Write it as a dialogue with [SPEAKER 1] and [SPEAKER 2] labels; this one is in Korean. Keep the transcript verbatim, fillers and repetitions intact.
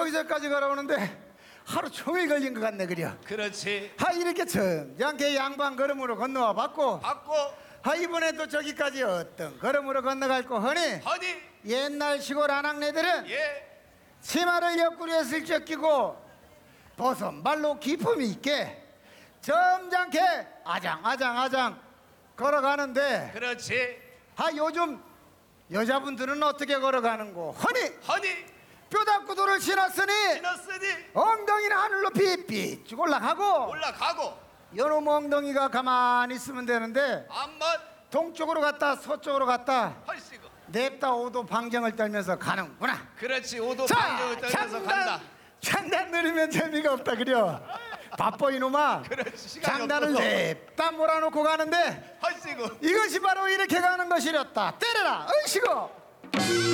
[SPEAKER 1] 저기서까지 걸어오는데 하루 종일 걸린 것 같네. 그려.
[SPEAKER 2] 그렇지.
[SPEAKER 1] 하 이렇게 점잖게 양반 걸음으로 건너와 봤고
[SPEAKER 2] 받고
[SPEAKER 1] 하 이번에도 저기까지 어떤 걸음으로 건너갈 거 허니
[SPEAKER 2] 허니
[SPEAKER 1] 옛날 시골 아낙네들은
[SPEAKER 2] 예
[SPEAKER 1] 치마를 옆구리에 슬쩍 끼고 버선발로 기품이 있게 점잖게 아장아장아장 걸어가는데
[SPEAKER 2] 그렇지.
[SPEAKER 1] 하 요즘 여자분들은 어떻게 걸어가는고 허니
[SPEAKER 2] 허니
[SPEAKER 1] 뼈다구도를 신었으니
[SPEAKER 2] 지났으니
[SPEAKER 1] 엉덩이는 하늘 높이 삐쭉 올라가고
[SPEAKER 2] 올라가고
[SPEAKER 1] 요놈 엉덩이가 가만히 있으면 되는데
[SPEAKER 2] 암만
[SPEAKER 1] 동쪽으로 갔다 서쪽으로 갔다
[SPEAKER 2] 헐시고
[SPEAKER 1] 냅다 오도 방정을 떨면서 가는구나.
[SPEAKER 2] 그렇지. 오도
[SPEAKER 1] 자,
[SPEAKER 2] 방정을 떨면서 간다.
[SPEAKER 1] 장단 느리면 재미가 없다 그려. 바빠 이놈아.
[SPEAKER 2] 그렇지. 시간이
[SPEAKER 1] 장단을
[SPEAKER 2] 없어서.
[SPEAKER 1] 냅다 몰아놓고 가는데
[SPEAKER 2] 헐시고
[SPEAKER 1] 이것이 바로 이렇게 가는 것이렸다. 때려라. 얼씨고.